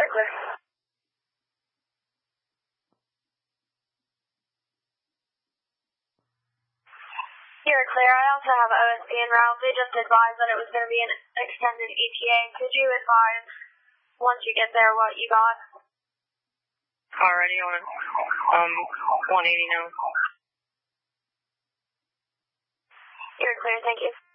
You're clear. You're clear. I also have OSP en route. They just advised that it was going to be an extended ETA. Could you advise, once you get there, what you got? Already on 180 now. You're clear. Thank you.